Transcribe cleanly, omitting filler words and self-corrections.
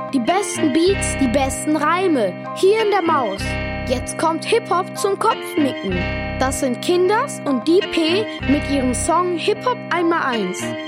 Die besten Beats, die besten Reime. Hier in der Maus. Jetzt kommt Hip-Hop zum Kopfnicken. Das sind Kinders und die P mit ihrem Song Hip-Hop 1x1.